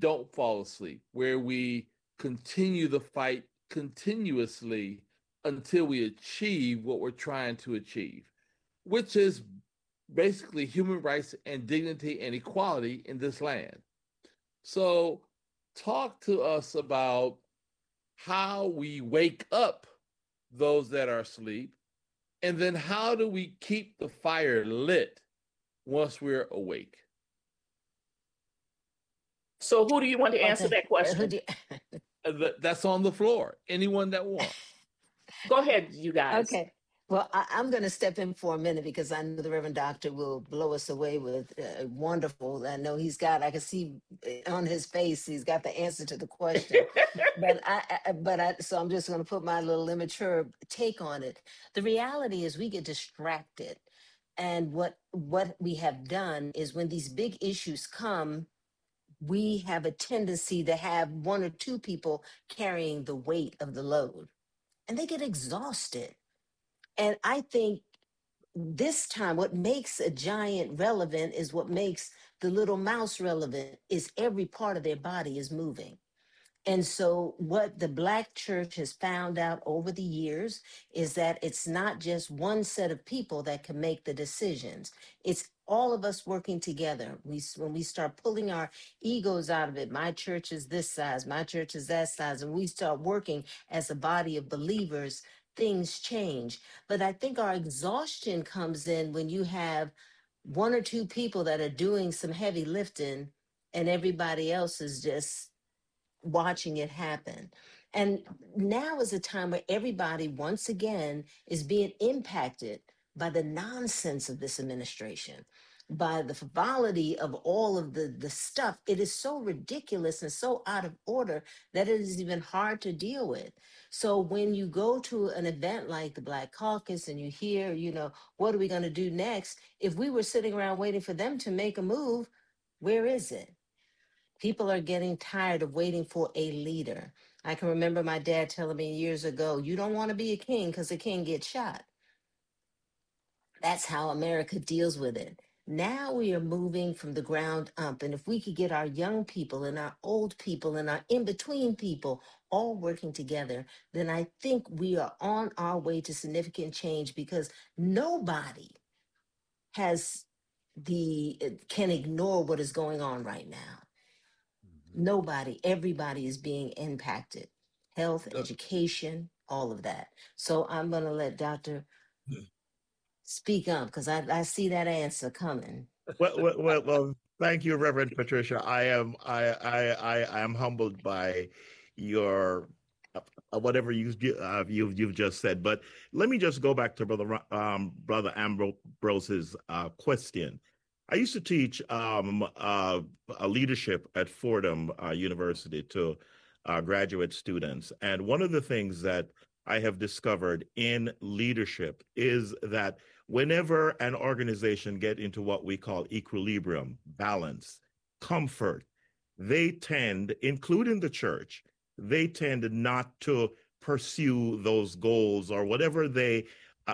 don't fall asleep, where we continue the fight continuously until we achieve what we're trying to achieve, which is basically human rights and dignity and equality in this land. So, talk to us about how we wake up those that are asleep, and then how do we keep the fire lit once we're awake? So who do you want to answer Okay. that question? That's on the floor. Anyone that wants. Go ahead, you guys. Okay. Well, I'm going to step in for a minute because I know the Reverend Doctor will blow us away with wonderful. I know I can see on his face, he's got the answer to the question. So I'm just going to put my little immature take on it. The reality is we get distracted. And what we have done is when these big issues come, we have a tendency to have one or two people carrying the weight of the load, and they get exhausted. And I think this time, what makes a giant relevant is what makes the little mouse relevant is every part of their body is moving. And so, what the Black church has found out over the years is that it's not just one set of people that can make the decisions. It's all of us working together. When we start pulling our egos out of it, my church is this size, my church is that size, and we start working as a body of believers, things change. But I think our exhaustion comes in when you have one or two people that are doing some heavy lifting and everybody else is just watching it happen. And now is a time where everybody, once again, is being impacted by the nonsense of this administration, by the frivolity of all of the stuff. It is so ridiculous and so out of order that it is even hard to deal with. So when you go to an event like the Black Caucus and you hear, what are we going to do next? If we were sitting around waiting for them to make a move, where is it? People are getting tired of waiting for a leader. I can remember my dad telling me years ago, you don't want to be a king because a king gets shot. That's how America deals with it. Now we are moving from the ground up. And if we could get our young people and our old people and our in-between people all working together, then I think we are on our way to significant change because nobody has can ignore what is going on right now. Nobody, everybody is being impacted. Health, education, all of that. So I'm going to let Dr. speak up because I see that answer coming. Well, thank you, Reverend Patricia. I am humbled by your whatever you've just said. But let me just go back to Brother Ambrose's question. I used to teach leadership at Fordham University to graduate students. And one of the things that I have discovered in leadership is that whenever an organization get into what we call equilibrium, balance, comfort, they tend, including the church, they tend not to pursue those goals or whatever they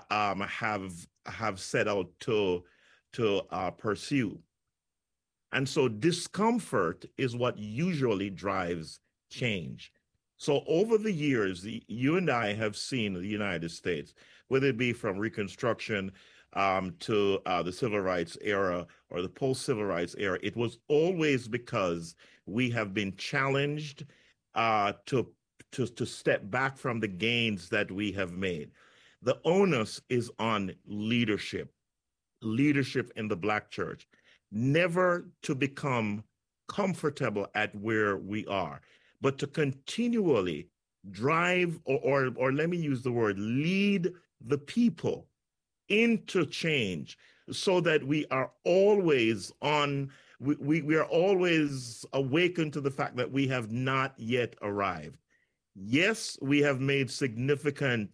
have set out to pursue. And so discomfort is what usually drives change. So over the years, you and I have seen the United States, whether it be from Reconstruction to the Civil Rights era or the post-Civil Rights era, it was always because we have been challenged to step back from the gains that we have made. The onus is on leadership in the Black church, never to become comfortable at where we are, but to continually drive or let me use the word, lead the people into change so that we are always we are always awakened to the fact that we have not yet arrived. Yes, we have made significant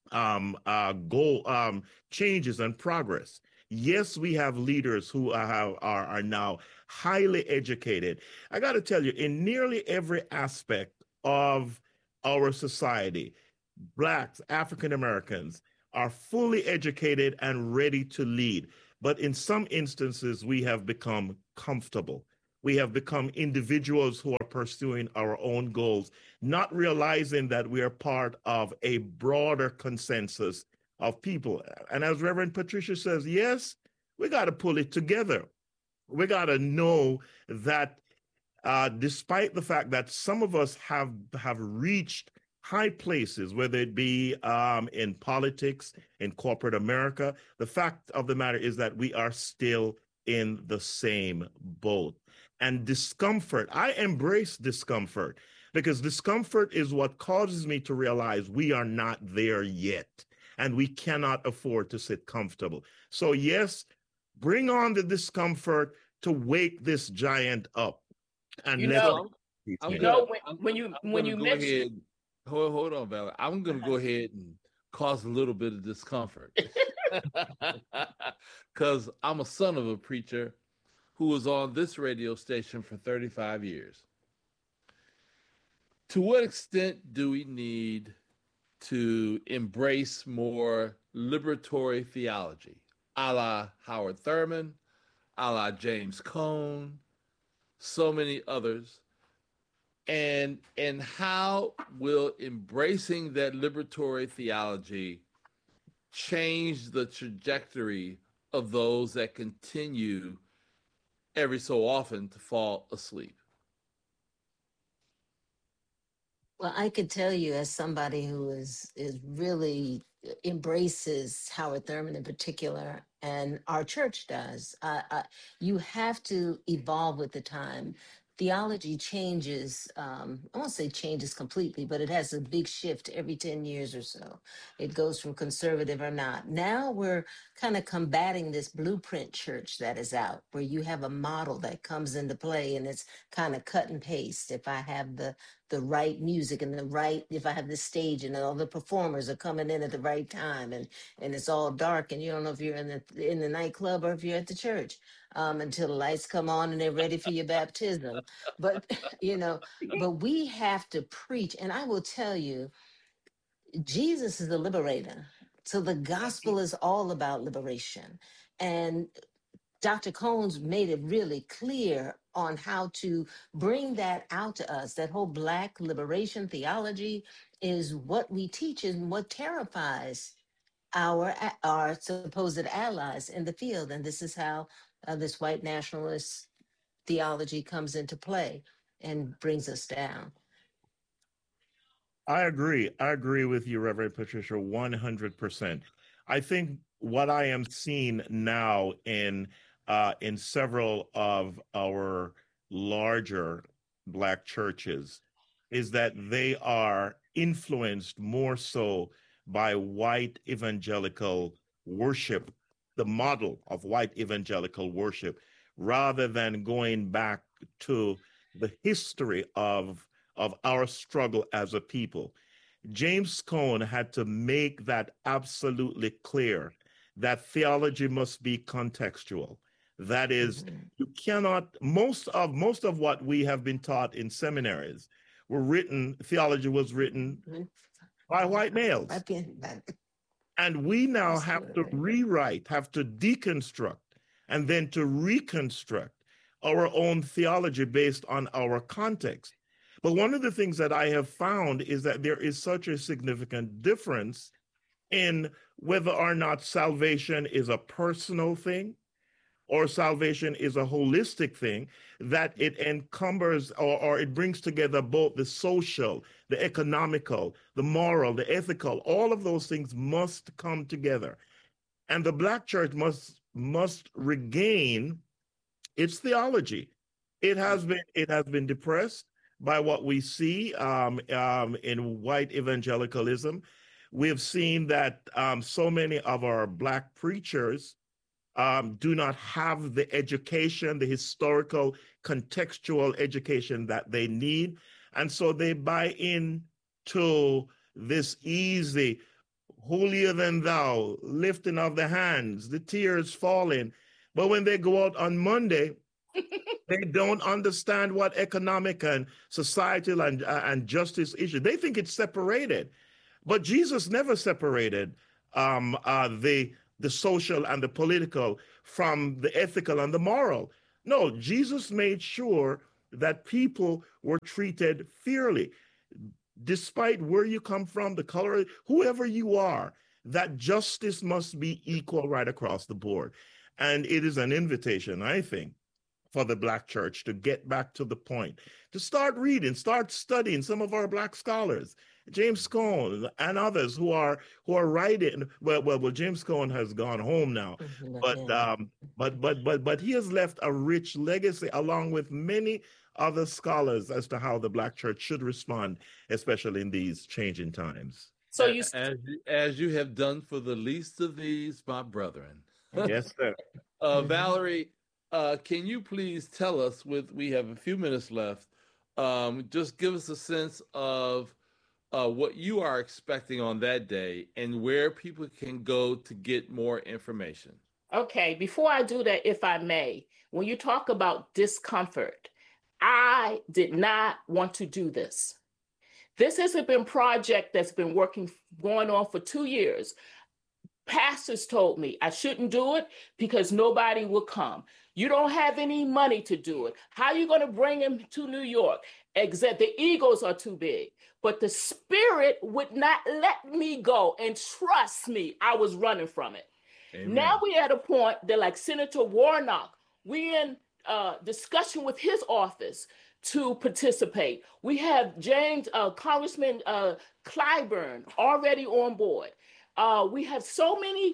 changes and progress. Yes, we have leaders who are now highly educated. I got to tell you, in nearly every aspect of our society, Blacks, African Americans are fully educated and ready to lead. But in some instances, we have become comfortable. we have become individuals who are pursuing our own goals, not realizing that we are part of a broader consensus of people. And as Reverend Patricia says, yes, we got to pull it together. We got to know that despite the fact that some of us have reached high places, whether it be in politics, in corporate America, the fact of the matter is that we are still in the same boat. And discomfort, I embrace discomfort, because discomfort is what causes me to realize we are not there yet, and we cannot afford to sit comfortable. So yes, bring on the discomfort to wake this giant up. And when you mentioned, hold on, Val. I'm going to go ahead and cause a little bit of discomfort because I'm a son of a preacher who was on this radio station for 35 years. To what extent do we need to embrace more liberatory theology, a la Howard Thurman, a la James Cone, so many others? And how will embracing that liberatory theology change the trajectory of those that continue every so often to fall asleep? Well, I could tell you, as somebody who is really embraces Howard Thurman in particular, and our church does, you have to evolve with the time. Theology changes, I won't say changes completely, but it has a big shift every 10 years or so. It goes from conservative or not. Now we're kind of combating this blueprint church that is out, where you have a model that comes into play and it's kind of cut and paste. If I have the right music and if I have the stage and all the performers are coming in at the right time, and it's all dark and you don't know if you're in the nightclub or if you're at the church, until the lights come on and they're ready for your baptism. But, but we have to preach. And I will tell you, Jesus is the liberator. So the gospel is all about liberation. And Dr. Cones made it really clear on how to bring that out to us. That whole Black liberation theology is what we teach and what terrifies our supposed allies in the field. And this is how this white nationalist theology comes into play and brings us down. I agree. I agree with you, Reverend Patricia, 100%. I think what I am seeing now in several of our larger Black churches is that they are influenced more so by white evangelical worship, the model of white evangelical worship, rather than going back to the history of our struggle as a people. James Cone had to make that absolutely clear, that theology must be contextual. That is, you cannot, most of what we have been taught in seminaries theology was written by white males. And we now have to rewrite, have to deconstruct, and then to reconstruct our own theology based on our context. But one of the things that I have found is that there is such a significant difference in whether or not salvation is a personal thing or salvation is a holistic thing, that it encumbers or it brings together both the social, the economical, the moral, the ethical. All of those things must come together. And the Black church must regain its theology. It has been depressed by what we see in white evangelicalism. We've seen that so many of our Black preachers do not have the education, the historical, contextual education that they need. And so they buy into this easy, holier than thou, lifting of the hands, the tears falling. But when they go out on Monday, they don't understand what economic and societal and justice issues. They think it's separated. But Jesus never separated the social and the political from the ethical and the moral. No, Jesus made sure that people were treated fairly, despite where you come from, the color, whoever you are, that justice must be equal right across the board. And it is an invitation, I think, for the Black church to get back to the point, to start reading, start studying some of our Black scholars, James Cone and others who are writing. Well, James Cone has gone home now, but he has left a rich legacy along with many other scholars as to how the Black church should respond, especially in these changing times. So as you have done for the least of these, my brethren. Yes, sir. Valerie, can you please tell us, we have a few minutes left, just give us a sense of what you are expecting on that day and where people can go to get more information. Okay, before I do that, if I may, when you talk about discomfort, I did not want to do this. This has been a project that's been going on for 2 years. Pastors told me I shouldn't do it because nobody will come. You don't have any money to do it. How are you going to bring him to New York? Except the egos are too big. But the Spirit would not let me go. And trust me, I was running from it. Amen. Now we're at a point that, like Senator Warnock, we're in discussion with his office to participate. We have Congressman Clyburn already on board. We have so many,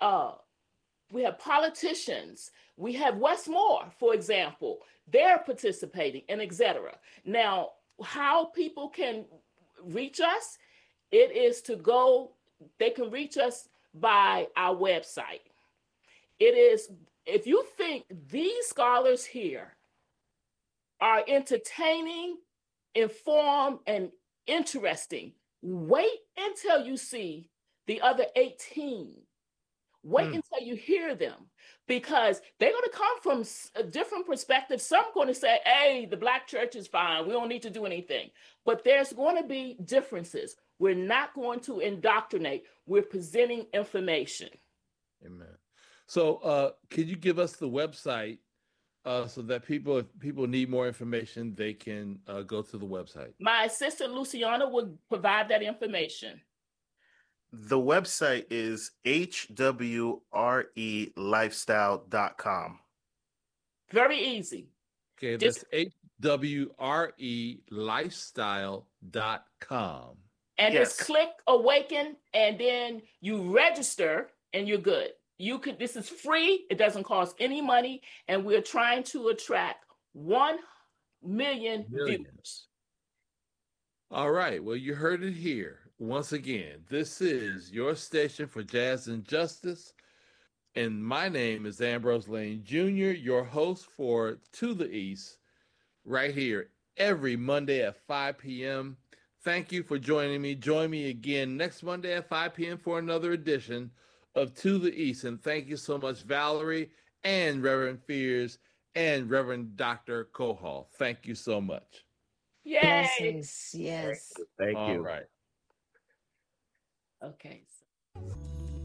we have politicians. We have Wes Moore, for example. They're participating and et cetera. Now, how people can reach us, it is to go, they can reach us by our website. It is, if you think these scholars here are entertaining, informed, and interesting, wait until you see the other 18. Wait until you hear them, because they're going to come from a different perspective. Some are going to say, hey, the Black church is fine. We don't need to do anything. But there's going to be differences. We're not going to indoctrinate. We're presenting information. Amen. So can you give us the website so that if people need more information, they can go to the website? My assistant, Luciana, will provide that information. The website is hwrelifestyle.com. Very easy. Okay, that's hwrelifestyle.com. And yes. Just click Awaken, and then you register, and you're good. This is free. It doesn't cost any money, and we're trying to attract 1 million viewers. All right. Well, you heard it here. Once again, this is your station for Jazz and Justice, and my name is Ambrose Lane Jr., your host for To the East, right here every Monday at 5 p.m. Thank you for joining me. Join me again next Monday at 5 p.m. for another edition of To the East, and thank you so much, Valerie and Reverend Fears and Reverend Dr. Kohal. Thank you so much. Yay! Yes. Thank you. All right. Okay.